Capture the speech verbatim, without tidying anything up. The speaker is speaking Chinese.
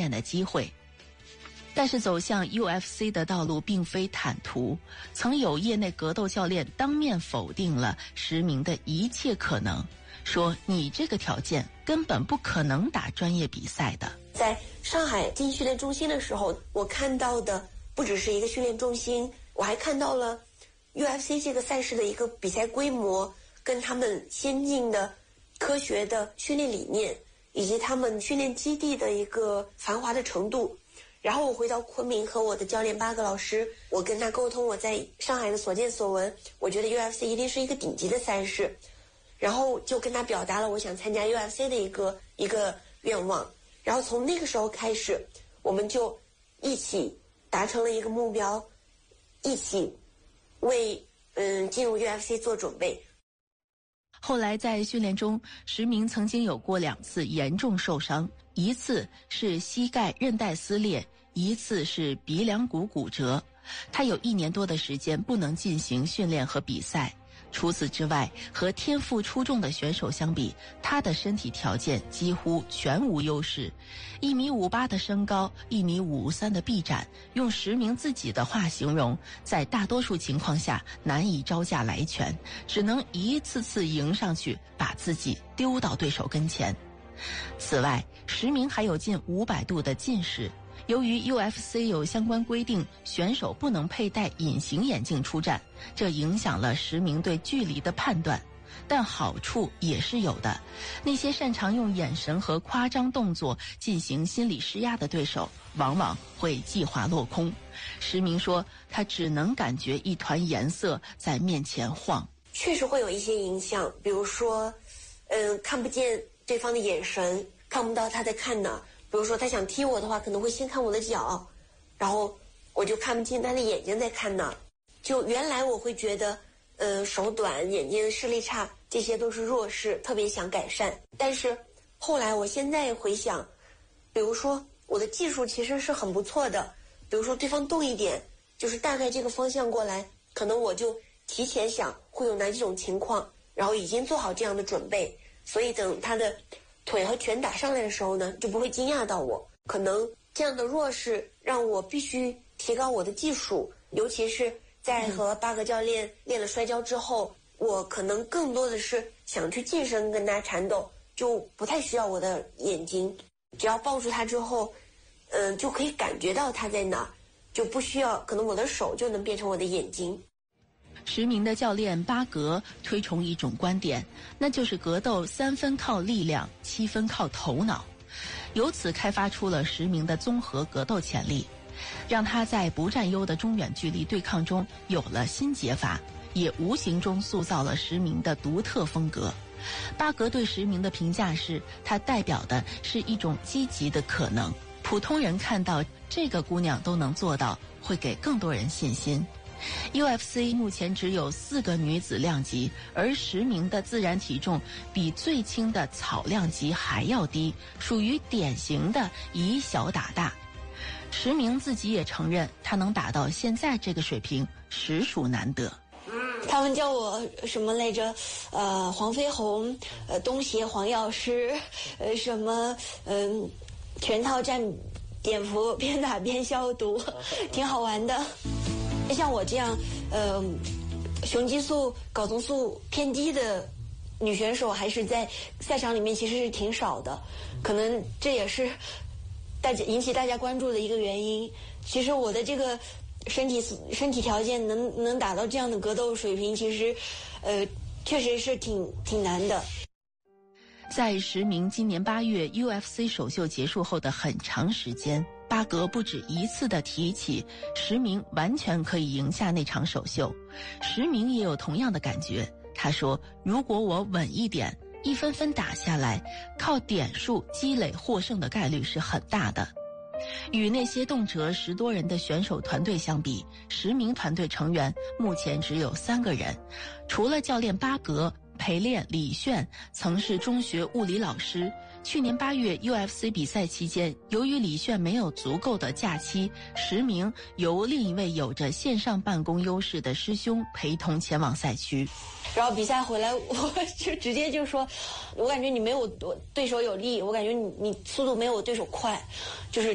练的机会。但是走向 U F C 的道路并非坦途，曾有业内格斗教练当面否定了石明的一切可能，说你这个条件根本不可能打专业比赛的。 在上海进训练中心的时候，我看到的不只是一个训练中心，我还看到了 U F C 这个赛事的一个比赛规模，跟他们先进的科学的训练理念，以及他们训练基地的一个繁华的程度。然后我回到昆明和我的教练八个老师，我跟他沟通我在上海的所见所闻，我觉得 U F C 一定是一个顶级的赛事，然后就跟他表达了我想参加 U F C 的一个一个愿望。然后从那个时候开始，我们就一起达成了一个目标，一起为嗯进入 U F C 做准备。 后来在训练中，石明曾经有过两次严重受伤，一次是膝盖韧带撕裂，一次是鼻梁骨骨折。他有一年多的时间不能进行训练和比赛。除此之外，和天赋出众的选手相比，他的身体条件几乎全无优势。一米五八的身高，一米五三的臂展，用石明自己的话形容，在大多数情况下难以招架来拳，只能一次次迎上去，把自己丢到对手跟前。此外，石明还有近五百度的近视。由于 U F C 有相关规定，选手不能佩戴隐形眼镜出战，这影响了石明对距离的判断。但好处也是有的，那些擅长用眼神和夸张动作进行心理施压的对手，往往会计划落空。石明说，他只能感觉一团颜色在面前晃。 确实会有一些影响，比如说，嗯，看不见对方的眼神，看不到他在看哪。比如说他想踢我的话，可能会先看我的脚，然后我就看不清他的眼睛在看哪。就原来我会觉得，呃，手短、眼睛视力差，这些都是弱势，特别想改善。但是后来我现在回想，比如说我的技术其实是很不错的，比如说对方动一点，就是大概这个方向过来，可能我就提前想会有哪几种情况，然后已经做好这样的准备，所以等他的腿和拳打上来的时候呢，就不会惊讶到我。可能这样的弱势让我必须提高我的技术，尤其是在和八个教练练了摔跤之后，我可能更多的是想去近身跟他缠斗，就不太需要我的眼睛，只要抱住他之后，嗯、呃，就可以感觉到他在哪，就不需要，可能我的手就能变成我的眼睛。 石明的教练巴格推崇一种观点，那就是格斗三分靠力量，七分靠头脑，由此开发出了石明的综合格斗潜力，让他在不占优的中远距离对抗中有了新解法，也无形中塑造了石明的独特风格。巴格对石明的评价是，他代表的是一种积极的可能，普通人看到这个姑娘都能做到，会给更多人信心。U F C 目前只有四个女子量级，而石明的自然体重比最轻的草量级还要低，属于典型的以小打大。石明自己也承认，他能打到现在这个水平实属难得。 他们叫我什么来着？呃，黄飞鸿，呃，东邪黄药师，呃，什么，嗯、呃，全套战碘伏，边打边消毒，挺好玩的。像我这样，呃，雄激素、睾酮素偏低的女选手，还是在赛场里面其实是挺少的，可能这也是大家引起大家关注的一个原因。其实我的这个身体身体条件能能达到这样的格斗水平，其实，呃，确实是挺挺难的。 在石明今年八月 U F C 首秀结束后的很长时间，巴格不止一次地提起石明完全可以赢下那场首秀。石明也有同样的感觉，他说，如果我稳一点，一分分打下来，靠点数积累获胜的概率是很大的。与那些动辄十多人的选手团队相比，石明团队成员目前只有三个人，除了教练巴格，陪练李炫曾是中学物理老师。去年八月 U F C 比赛期间，由于李炫没有足够的假期，石明由另一位有着线上办公优势的师兄陪同前往赛区。 然后比赛回来，我就直接就说，我感觉你没有我对手有力，我感觉你你速度没有我对手快，就是